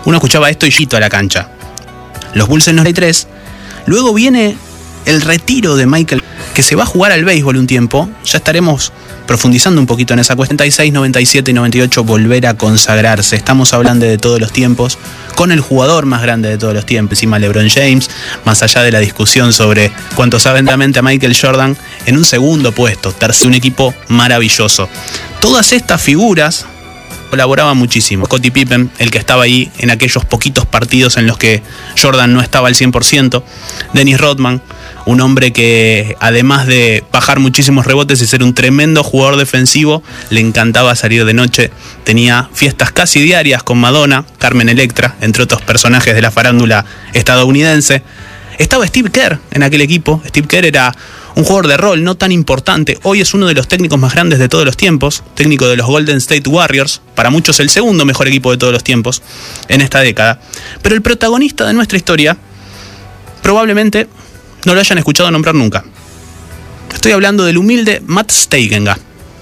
Uno escuchaba esto y yito a la cancha. Los Bulls en 93. Luego viene el retiro de Michael, que se va a jugar al béisbol un tiempo. Ya estaremos profundizando un poquito en esa cuestión. 96, 97 y 98 volver a consagrarse. Estamos hablando de todos los tiempos, con el jugador más grande de todos los tiempos, encima LeBron James, más allá de la discusión sobre cuánto saben realmente a Michael Jordan, en un segundo puesto, tercer, un equipo maravilloso. Todas estas figuras colaboraban muchísimo. Scottie Pippen, el que estaba ahí en aquellos poquitos partidos en los que Jordan no estaba al 100%. Dennis Rodman, un hombre que además de bajar muchísimos rebotes y ser un tremendo jugador defensivo, le encantaba salir de noche. Tenía fiestas casi diarias con Madonna, Carmen Electra, entre otros personajes de la farándula estadounidense. Estaba Steve Kerr en aquel equipo. Steve Kerr era un jugador de rol no tan importante. Hoy es uno de los técnicos más grandes de todos los tiempos, técnico de los Golden State Warriors, para muchos el segundo mejor equipo de todos los tiempos en esta década. Pero el protagonista de nuestra historia probablemente no lo hayan escuchado nombrar nunca. Estoy hablando del humilde Matt Steigenga.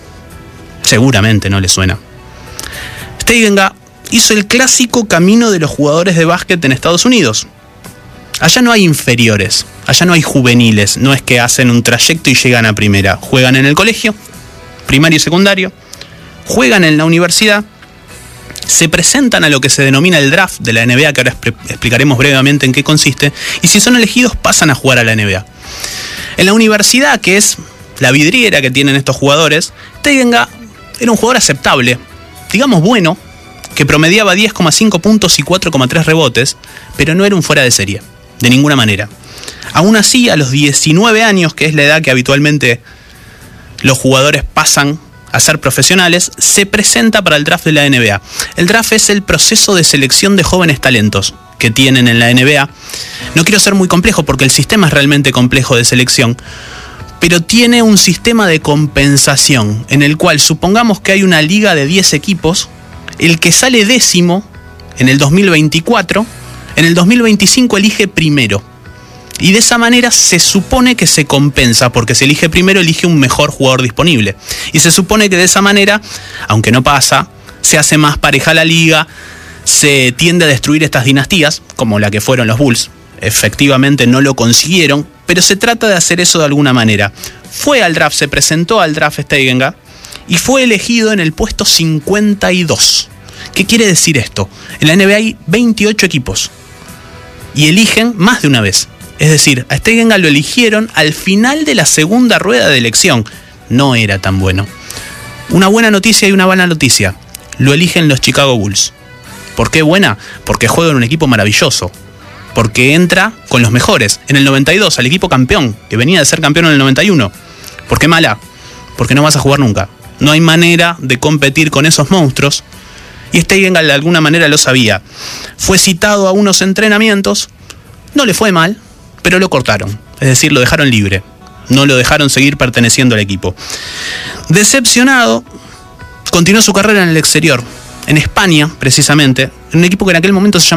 Seguramente no le suena. Steigenga hizo el clásico camino de los jugadores de básquet en Estados Unidos. Allá no hay inferiores, allá no hay juveniles, no es que hacen un trayecto y llegan a primera. Juegan en el colegio, primario y secundario, juegan en la universidad, se presentan a lo que se denomina el draft de la NBA, que ahora explicaremos brevemente en qué consiste, y si son elegidos pasan a jugar a la NBA. En la universidad, que es la vidriera que tienen estos jugadores, Steigenga era un jugador aceptable, digamos bueno, que promediaba 10,5 puntos y 4,3 rebotes, pero no era un fuera de serie, de ninguna manera. Aún así, a los 19 años, que es la edad que habitualmente los jugadores pasan a ser profesionales, se presenta para el draft de la NBA. El draft es el proceso de selección de jóvenes talentos que tienen en la NBA. No quiero ser muy complejo porque el sistema es realmente complejo de selección, pero tiene un sistema de compensación en el cual supongamos que hay una liga de 10 equipos, el que sale décimo en el 2024, en el 2025 elige primero. Y de esa manera se supone que se compensa, porque si elige primero, elige un mejor jugador disponible. Y se supone que de esa manera, aunque no pasa, se hace más pareja la liga, se tiende a destruir estas dinastías, como la que fueron los Bulls. Efectivamente no lo consiguieron, pero se trata de hacer eso de alguna manera. Fue al draft, se presentó al draft Steigenga y fue elegido en el puesto 52. ¿Qué quiere decir esto? En la NBA hay 28 equipos y eligen más de una vez. Es decir, a Steigenga lo eligieron al final de la segunda rueda de elección. No era tan bueno. Una buena noticia y una mala noticia. Lo eligen los Chicago Bulls. ¿Por qué buena? Porque juega en un equipo maravilloso. Porque entra con los mejores. En el 92, al equipo campeón, que venía de ser campeón en el 91. ¿Por qué mala? Porque no vas a jugar nunca. No hay manera de competir con esos monstruos. Y Steigenga de alguna manera lo sabía. Fue citado a unos entrenamientos. No le fue mal, pero lo cortaron. Es decir, lo dejaron libre. No lo dejaron seguir perteneciendo al equipo. Decepcionado, continuó su carrera en el exterior. En España, precisamente. En un equipo que en aquel momento se llamaba